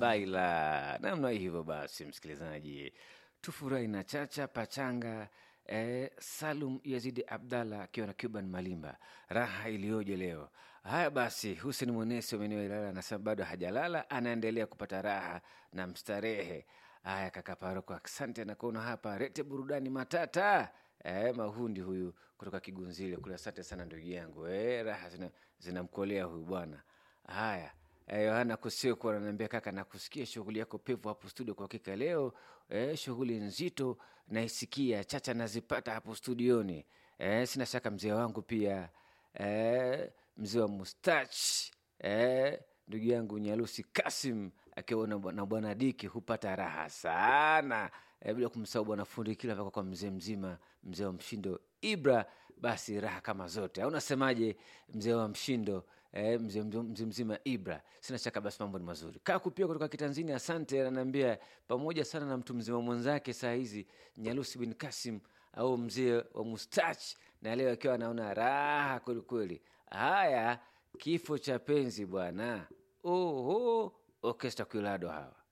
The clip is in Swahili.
baila. Namna hivyo basi, msikilizaji, tufurahi na Chacha Pachanga, Salum Yazidi Abdalla akiwa na Cuban Malimba. Raha iliyoje leo! Haya basi, Hussein Mwenesi wa maeneo ya Ilala anasema bado hajalala, anaendelea kupata raha na mstarehe. Haya kaka Paroko, asante na kuona hapa. Rete burudani matata. Mahundi huyu kutoka Kigunzile kule, asante sana ndugu yangu. Raha zinamkolea huyu bwana. Haya, Yohana Kuseko ananiambia kaka, nakusikia shughuli yako pevu hapo studio kwa hakika leo. Shughuli nzito naisikia, Chacha nazipata hapo studioni. Sina shaka mzee wangu pia, mzee wa mustach, ndugu yangu Nyalusi Kasim akiwa na bwana Diki hupata raha sana. Bila kumsahau bwana fundi kila mpaka kwa mzee mzima, mzee wa Mshindo Ibra, basi raha kama zote. Au unasemaje mzee wa Mshindo, mzee mzima Ibra? Sina shaka basi mambo ni mazuri. Kaku pia kutoka Kitanzania, asante, ananiambia pamoja sana na mtu mzima mwenzake saa hizi Nyalusi bin Kasim au mzee wa mustach, na leo akiwa anaona raha kweli kweli. Haya, kifo cha penzi bwana. Oho, Orchestra Quilado hawa.